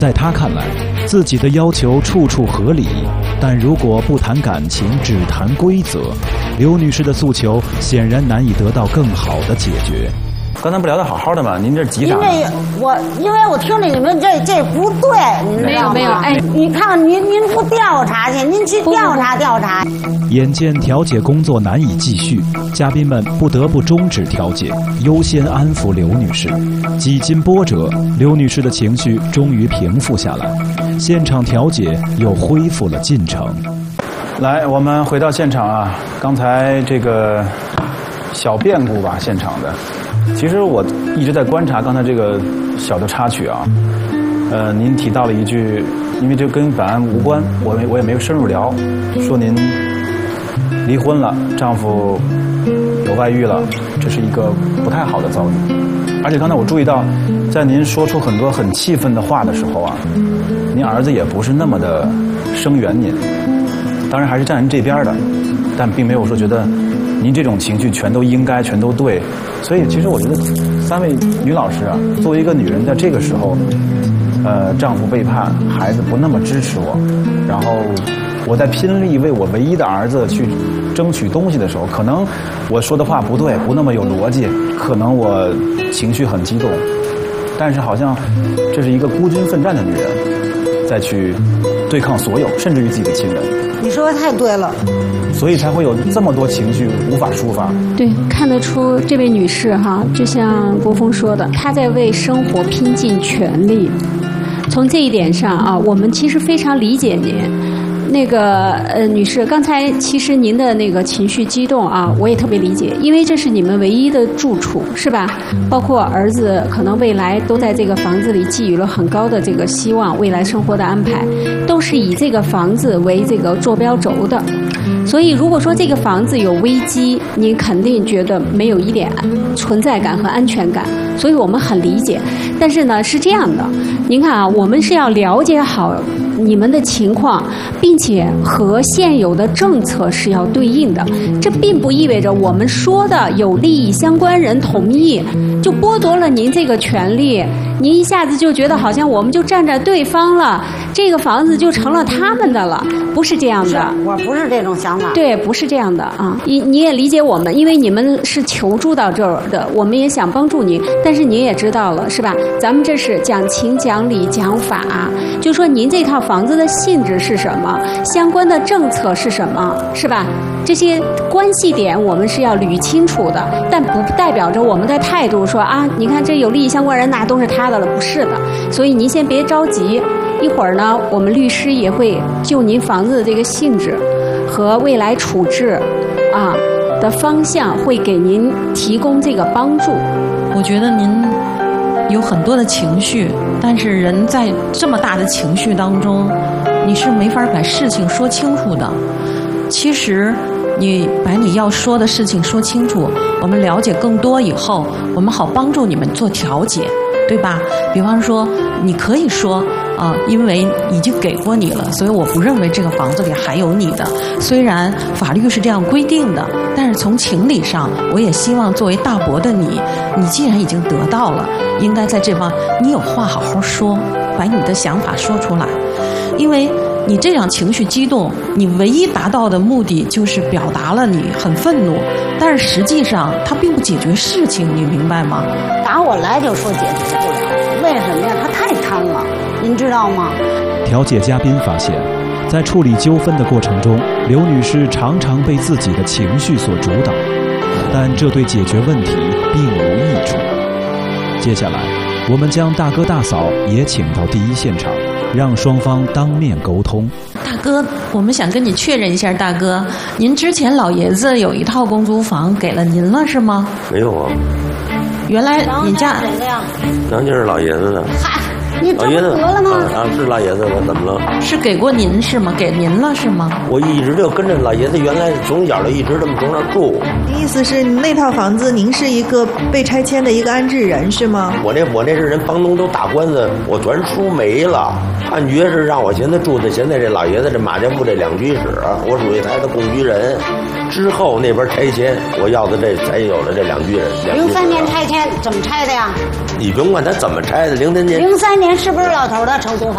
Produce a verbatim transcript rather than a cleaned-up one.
在他看来，自己的要求处处合理，但如果不谈感情，只谈规则，刘女士的诉求显然难以得到更好的解决。 刚才不聊得好好的吗？您这急啥？ 您这我，因为我听着你们这这不对，您知道吗？ 没有没有，哎， 你看看您您不调查去，您去调查调查。 眼见调解工作难以继续，嘉宾们不得不终止调解，优先安抚刘女士。几经波折，刘女士的情绪终于平复下来，现场调解又恢复了进程。 来，我们回到现场啊，刚才这个小变故吧，现场的。其实我一直在观察刚才这个小的插曲啊，呃，您提到了一句，因为这跟本案无关，我我也没有深入聊，说您离婚了，丈夫有外遇了，这是一个不太好的遭遇。而且刚才我注意到，在您说出很多很气愤的话的时候啊，您儿子也不是那么的声援您，当然还是站您这边的，但并没有说觉得您这种情绪全都应该，全都对。所以其实我觉得三位女老师啊，作为一个女人，在这个时候，呃，丈夫背叛，孩子不那么支持我，然后我在拼力为我唯一的儿子去争取东西的时候，可能我说的话不对，不那么有逻辑，可能我情绪很激动，但是好像这是一个孤军奋战的女人，再去对抗所有，甚至于自己的亲人。 你说的太对了， 所以才会有这么多情绪无法抒发。 对，看得出这位女士哈，就像国峰说的，她在为生活拼尽全力。从这一点上啊，我们其实非常理解您。那个呃，女士，刚才其实您的那个情绪激动啊，我也特别理解，因为这是你们唯一的住处，是吧？包括儿子可能未来都在这个房子里寄予了很高的这个希望，未来生活的安排都是以这个房子为这个坐标轴的。所以如果说这个房子有危机，你肯定觉得没有一点存在感和安全感，所以我们很理解。但是呢，是这样的，您看啊，我们是要了解好你们的情况，并且和现有的政策是要对应的。这并不意味着我们说的有利益相关人同意就剥夺了您这个权利，您一下子就觉得好像我们就站在对方了，这个房子就成了他们的了，不是这样的。 我不是这种想法。 对，不是这样的啊！你你也理解我们，因为你们是求助到这儿的，我们也想帮助您，但是您也知道了，是吧？咱们这是讲情、讲理、讲法，就说您这套房子的性质是什么，相关的政策是什么，是吧？这些关系点我们是要捋清楚的，但不代表着我们的态度说啊，你看这有利益相关人，那都是他的了，不是的。所以您先别着急，一会儿呢，我们律师也会就您房子的这个性质和未来处置啊的方向，会给您提供这个帮助。 我觉得您有很多的情绪，但是人在这么大的情绪当中，你是没法把事情说清楚的。其实你把你要说的事情说清楚，我们了解更多以后，我们好帮助你们做调解，对吧？比方说你可以说啊，因为已经给过你了，所以我不认为这个房子里还有你的。虽然法律是这样规定的，但是从情理上，我也希望作为大伯的你，你既然已经得到了，应该在这方你有话好好说，把你的想法说出来。因为你这样情绪激动，你唯一达到的目的就是表达了你很愤怒，但是实际上它并不解决事情，你明白吗？ 打我来就说解决不了，为什么呀？他太贪了，您知道吗？ 调解嘉宾发现，在处理纠纷的过程中，刘女士常常被自己的情绪所主导，但这对解决问题并无益处。接下来，我们将大哥大嫂也请到第一现场，让双方当面沟通。 大哥，我们想跟你确认一下，大哥，您之前老爷子有一套公租房给了您了是吗？ 没有啊。 原来你家杨家是老爷子的。 嗨，你老爷子得了吗？ 啊，是老爷子的，怎么了？ 是给过您是吗？给您了是吗？ 我一直就跟着老爷子，原来从小就一直这么从那儿住。 意思是那套房子您是一个被拆迁的一个安置人是吗？ 我那我那是人房东都打官司，我全输没了。判决是让我现在住的现在这老爷子这马家铺这两居室，我属于他的共居人。之后那边拆迁，我要的这才有了这两居人。 零三年拆迁怎么拆的呀？ 你甭管他怎么拆的，零三年。 零三年是不是老头的承租房？